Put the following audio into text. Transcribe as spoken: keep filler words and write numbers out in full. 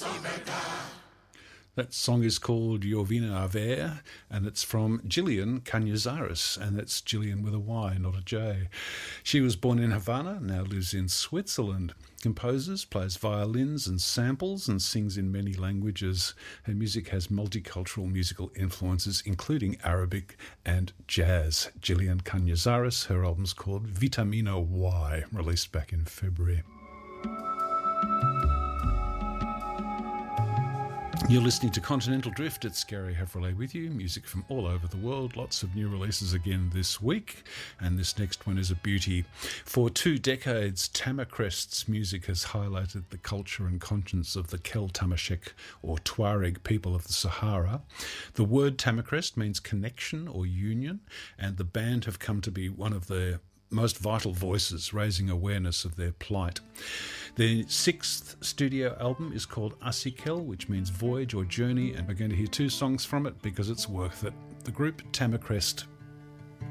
That song is called Jovina Aver, and it's from Gillian Canizares, and that's Gillian with a Y, not a J. She was born in Havana, now lives in Switzerland. Composes, plays violins and samples, and sings in many languages. Her music has multicultural musical influences, including Arabic and jazz. Gillian Canizares, her album's called Vitamina Y, released back in February. You're listening to Continental Drift. It's Gary Havrilay with you. Music from all over the world. Lots of new releases again this week. And this next one is a beauty. For two decades, Tamarcrest's music has highlighted the culture and conscience of the Kel Tamasheq or Tuareg people of the Sahara. The word Tamarcrest means connection or union, and the band have come to be one of the most vital voices, raising awareness of their plight. Their sixth studio album is called Asikel, which means voyage or journey, and we're going to hear two songs from it because it's worth it. The group Tamarcrest